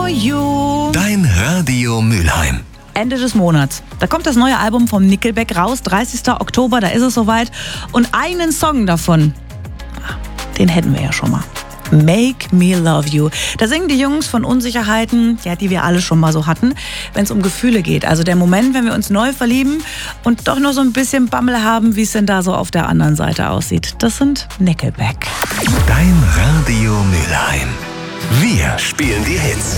You. Dein Radio Mülheim. Ende des Monats. Da kommt das neue Album vom Nickelback raus, 30. Oktober, da ist es soweit. Und einen Song davon, den hätten wir ja schon mal. Make Me Love You. Da singen die Jungs von Unsicherheiten, ja, die wir alle schon mal so hatten, wenn es um Gefühle geht. Also der Moment, wenn wir uns neu verlieben und doch noch so ein bisschen Bammel haben, wie es denn da so auf der anderen Seite aussieht. Das sind Nickelback. Dein Radio Mülheim. Wir spielen die Hits.